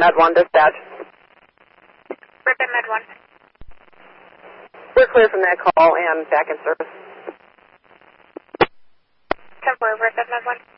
Med 1 dispatch. Ribbon Med 1. We're clear from that call and back in service. 10-4, Ribbon Med 1.